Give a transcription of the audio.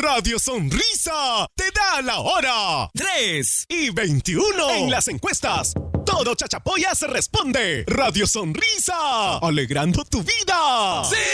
Radio Sonrisa te da la hora. 3:21 en las encuestas. Todo Chachapoyas responde. Radio Sonrisa, alegrando tu vida. ¡Sí!